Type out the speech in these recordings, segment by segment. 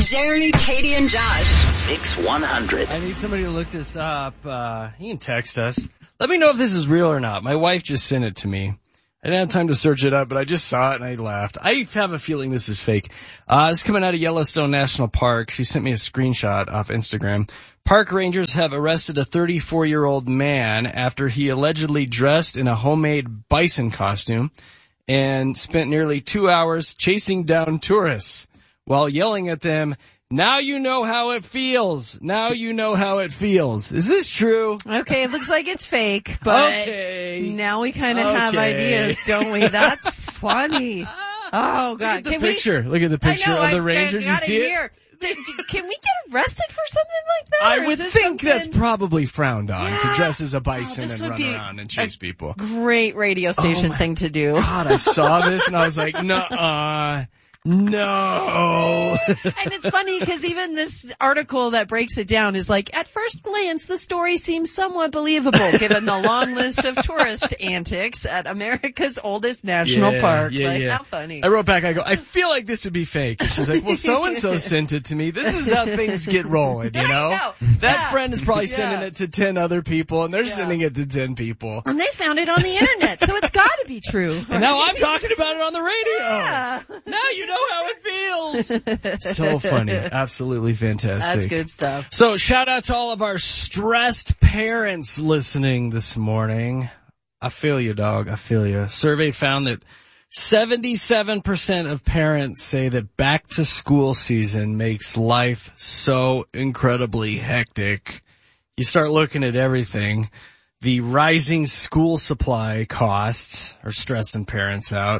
Jeremy, Katie, and Josh. Mix 100. I need somebody to look this up. You can text us. Let me know if this is real or not. My wife just sent it to me. I didn't have time to search it up, but I just saw it and I laughed. I have a feeling this is fake. It's coming out of Yellowstone National Park. She sent me a screenshot off Instagram. Park rangers have arrested a 34-year-old man after he allegedly dressed in a homemade bison costume and spent nearly 2 hours chasing down tourists while yelling at them, "Now you know how it feels. Now you know how it feels." Is this true? Okay, it looks like it's fake, but now we kind of have ideas, don't we? That's funny. Oh, God. Look at the picture. Look at the picture of the Rangers. You see it? Can we get arrested for something like that? I would think that's probably frowned on, to dress as a bison and run around and chase people. Great radio station thing to do. God, I saw this and I was like, nuh-uh. No. And it's funny because even this article that breaks it down is like, at first glance, the story seems somewhat believable given the long list of tourist antics at America's oldest national park. How funny. I wrote back, I feel like this would be fake. And she's like, well, so-and-so sent it to me. This is how things get rolling, you know? That friend is probably sending it to 10 other people, and they're sending it to 10 people. And they found it on the internet, so it's got to be true. Right? And now I'm talking about it on the radio. Yeah. Now you know how it feels. So funny. Absolutely fantastic. That's good stuff. So shout out to all of our stressed parents listening this morning. I feel you, dog. I feel you. Survey found that 77% of parents say that back to school season makes life so incredibly hectic. You start looking at everything. The rising school supply costs are stressing parents out.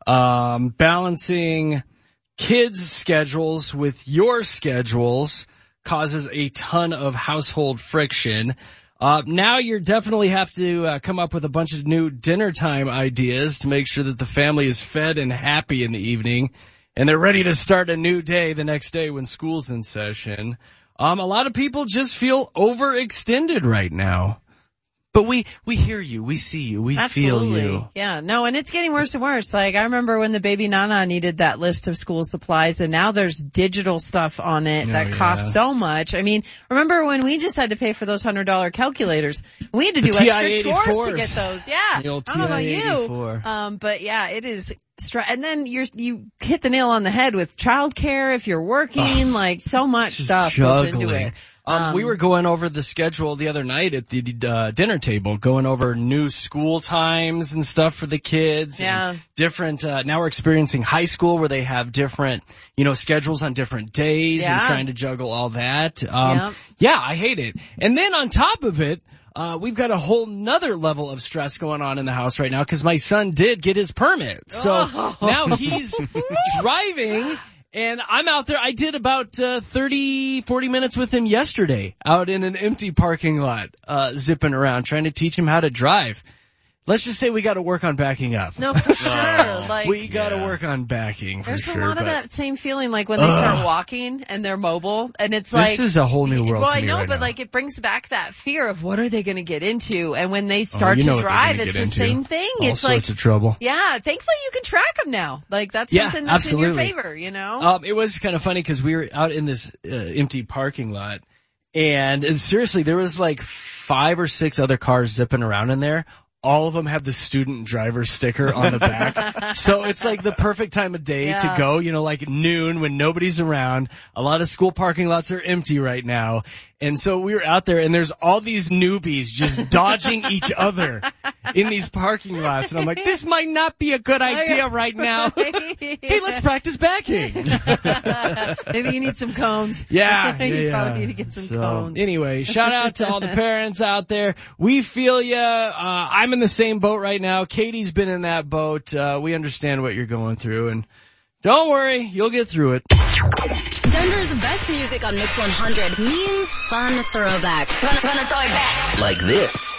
Balancing kids' schedules with your schedules causes a ton of household friction. Now you definitely have to come up with a bunch of new dinner time ideas to make sure that the family is fed and happy in the evening, and they're ready to start a new day the next day when school's in session. A lot of people just feel overextended right now. But we hear you, we see you, we feel you. Yeah, no, and it's getting worse and worse. Like, I remember when the baby Nana needed that list of school supplies, and now there's digital stuff on it that costs so much. I mean, remember when we just had to pay for those $100 calculators? We had to do extra chores to get those. Yeah, the old I don't know about you, but yeah, it is. And then you hit the nail on the head with childcare if you're working, like so much stuff goes into it. We were going over the schedule the other night at the dinner table, going over new school times and stuff for the kids. Yeah. And different, now we're experiencing high school where they have different, schedules on different days and trying to juggle all that. Yeah, I hate it. And then on top of it, we've got a whole nother level of stress going on in the house right now because my son did get his permit. So now he's driving. And I'm out there. I did about 40 minutes with him yesterday out in an empty parking lot, zipping around, trying to teach him how to drive. Let's just say we got to work on backing up. No, for sure. We got to work on backing for sure. There's a lot of that same feeling like when they start walking and they're mobile and it's like. This is a whole new world to me I know, right but now. it brings back that fear of what are they going to get into? And when they start to drive, it's the same thing. All sorts of trouble. Yeah, thankfully you can track them now. Like that's something that's in your favor, you know? It was kind of funny because we were out in this empty parking lot and seriously, there was like 5 or 6 other cars zipping around in there. All of them have the student driver sticker on the back. So it's like the perfect time of day to go, like noon when nobody's around. A lot of school parking lots are empty right now. And so we were out there and there's all these newbies just dodging each other in these parking lots. And I'm like, this might not be a good idea right now. Hey, let's practice backing. Maybe you need some cones. Yeah. You probably need to get some cones. Anyway, shout out to all the parents out there. We feel you. I'm in the same boat right now. Katie's been in that boat. We understand what you're going through and don't worry, you'll get through it. Denver's best music on Mix 100 means fun throwbacks. Run a throwback. Like this.